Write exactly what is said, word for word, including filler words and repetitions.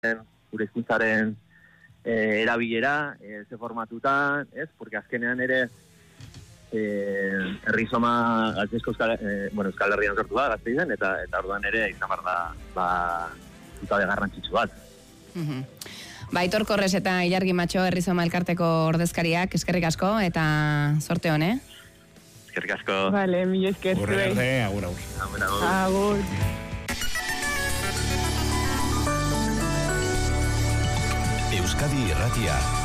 gure hizkuntzaren eh, erabilera, eh, ze formatutan, ez? Porque azkenean ere eh, errizoma gazteizko euskal, eh, bueno, euskal herrian sortu da, Gasteizen, eta, eta orduan ere izan behar da, ba, zutabe garrantzitsu bat. Mhm. Ba, Aitor Korres eta Ilargi Matxo Errizoma elkarteko ordezkariak, eskerrik asko, eta sorte hon, eh? Eskerrik asko. Vale, mi esker. Horre, horre, agur, agur. Agur, agur. Agur. Euskadi Irratia.